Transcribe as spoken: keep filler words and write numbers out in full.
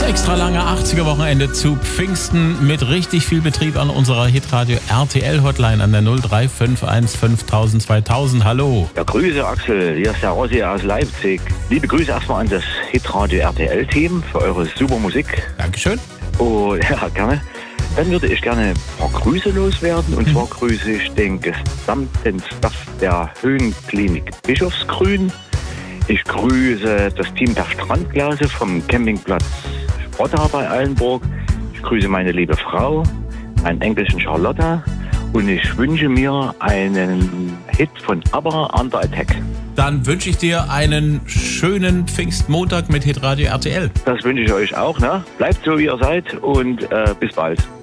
extra lange achtziger-Wochenende zu Pfingsten mit richtig viel Betrieb an unserer Hitradio R T L-Hotline an der null drei fünf eins fünftausend zweitausend. Hallo. Ja, Grüße Axel, hier ist der Rossi aus Leipzig. Liebe Grüße erstmal an das Hitradio R T L-Team für eure super Musik. Dankeschön. Oh, ja, gerne. Dann würde ich gerne ein paar Grüße loswerden. Und mhm. zwar grüße ich den gesamten Staff der Höhenklinik Bischofsgrün. Ich grüße das Team der Strandglase vom Campingplatz Sprotta bei Eilenburg. Ich grüße meine liebe Frau, mein Enkelchen Charlotta. Und ich wünsche mir einen Hit von ABBA, Under Attack. Dann wünsche ich dir einen schönen Pfingstmontag mit Hitradio R T L. Das wünsche ich euch auch, ne? Bleibt so, wie ihr seid und äh, bis bald.